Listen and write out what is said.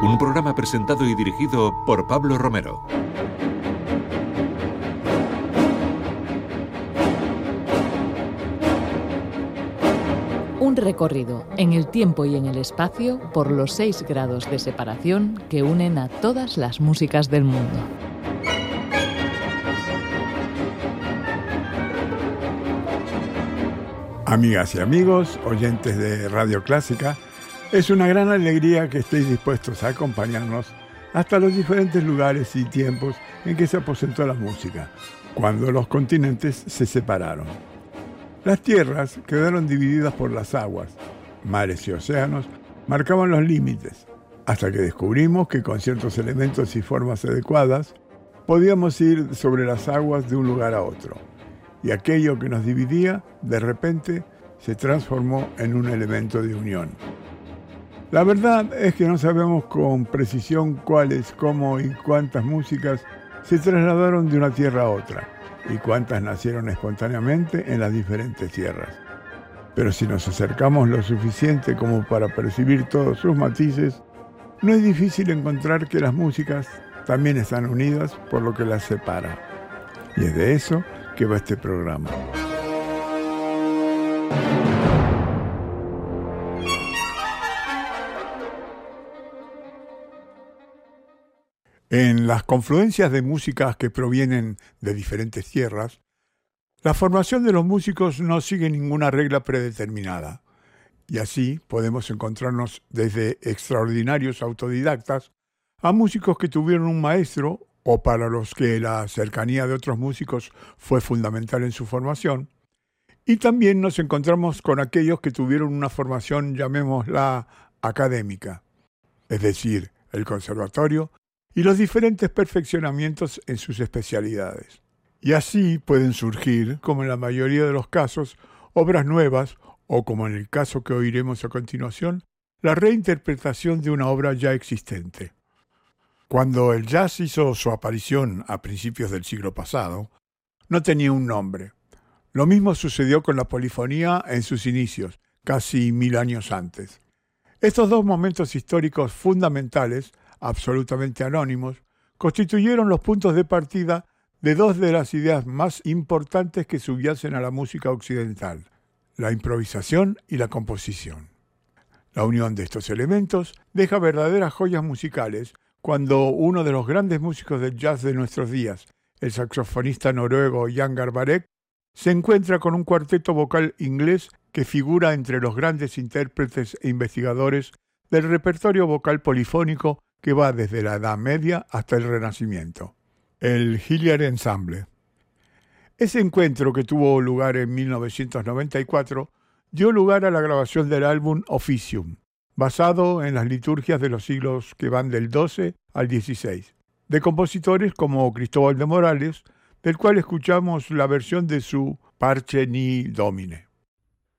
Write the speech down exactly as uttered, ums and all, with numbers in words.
Un programa presentado y dirigido por Pablo Romero. Un recorrido en el tiempo y en el espacio por los seis grados de separación que unen a todas las músicas del mundo. Amigas y amigos, oyentes de Radio Clásica, es una gran alegría que estéis dispuestos a acompañarnos hasta los diferentes lugares y tiempos en que se aposentó la música, cuando los continentes se separaron. Las tierras quedaron divididas por las aguas, mares y océanos marcaban los límites, hasta que descubrimos que con ciertos elementos y formas adecuadas podíamos ir sobre las aguas de un lugar a otro, y aquello que nos dividía, de repente, se transformó en un elemento de unión. La verdad es que no sabemos con precisión cuáles, cómo y cuántas músicas se trasladaron de una tierra a otra, y cuántas nacieron espontáneamente en las diferentes tierras. Pero si nos acercamos lo suficiente como para percibir todos sus matices, no es difícil encontrar que las músicas también están unidas por lo que las separa. Y es de eso que va este programa. En las confluencias de músicas que provienen de diferentes tierras, la formación de los músicos no sigue ninguna regla predeterminada, y así podemos encontrarnos desde extraordinarios autodidactas a músicos que tuvieron un maestro o para los que la cercanía de otros músicos fue fundamental en su formación, y también nos encontramos con aquellos que tuvieron una formación, llamémosla, académica, es decir, el conservatorio, y los diferentes perfeccionamientos en sus especialidades. Y así pueden surgir, como en la mayoría de los casos, obras nuevas, o como en el caso que oiremos a continuación, la reinterpretación de una obra ya existente. Cuando el jazz hizo su aparición a principios del siglo pasado, no tenía un nombre. Lo mismo sucedió con la polifonía en sus inicios, casi mil años antes. Estos dos momentos históricos fundamentales, absolutamente anónimos, constituyeron los puntos de partida de dos de las ideas más importantes que subyacen a la música occidental, la improvisación y la composición. La unión de estos elementos deja verdaderas joyas musicales cuando uno de los grandes músicos del jazz de nuestros días, el saxofonista noruego Jan Garbarek, se encuentra con un cuarteto vocal inglés que figura entre los grandes intérpretes e investigadores del repertorio vocal polifónico que va desde la Edad Media hasta el Renacimiento, el Hilliard Ensemble. Ese encuentro, que tuvo lugar en mil novecientos noventa y cuatro, dio lugar a la grabación del álbum Officium, basado en las liturgias de los siglos que van del doce al dieciséis, de compositores como Cristóbal de Morales, del cual escuchamos la versión de su Parce ni Domine.